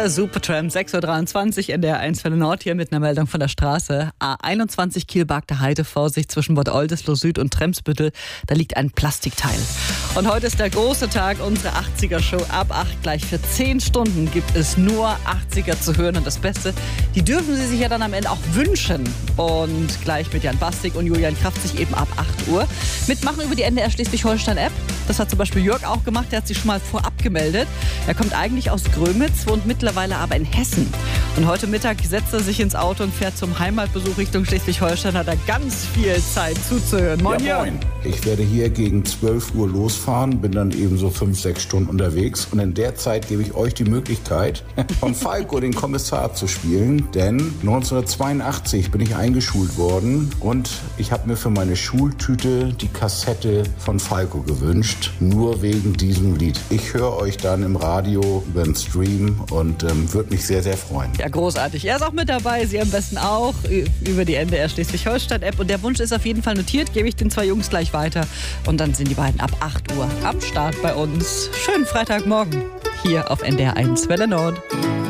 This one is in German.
Supertramp, 6.23 Uhr in der 1 Welle Nord hier mit einer Meldung von der Straße. A21 Kiel-Bagde Heide, Vorsicht zwischen Bad Oldesloe Süd und Tremsbüttel. Da liegt ein Plastikteil. Und heute ist der große Tag unserer 80er-Show. Ab 8 gleich für 10 Stunden gibt es nur 80er zu hören. Und das Beste, die dürfen Sie sich ja dann am Ende auch wünschen. Und gleich mit Jan Bastik und Julian Kraft sich eben ab 8 Uhr mitmachen über die NDR Schleswig-Holstein-App. Das hat zum Beispiel Jörg auch gemacht. Der hat sich schon mal vorab gemeldet. Er kommt eigentlich aus Grömitz, wohnt mittlerweile aber in Hessen. Und heute Mittag setzt er sich ins Auto und fährt zum Heimatbesuch Richtung Schleswig-Holstein. Hat er ganz viel Zeit zuzuhören. Moin, ja, Jörg. moin. Ich werde hier gegen 12 Uhr losfahren, bin dann eben so 5-6 Stunden unterwegs. Und in der Zeit gebe ich euch die Möglichkeit, von Falco den Kommissar zu spielen. Denn 1982 bin ich eingeschult worden und ich habe mir für meine Schultüte die Kassette von Falco gewünscht. Nur wegen diesem Lied. Ich höre euch dann im Radio über den Stream und würde mich sehr, sehr freuen. Ja, großartig. Er ist auch mit dabei. Sie am besten auch über die NDR Schleswig-Holstein-App. Und der Wunsch ist auf jeden Fall notiert. Gebe ich den 2 Jungs gleich weiter. Und dann sind die beiden ab 8 Uhr am Start bei uns. Schönen Freitagmorgen hier auf NDR 1 Welle Nord.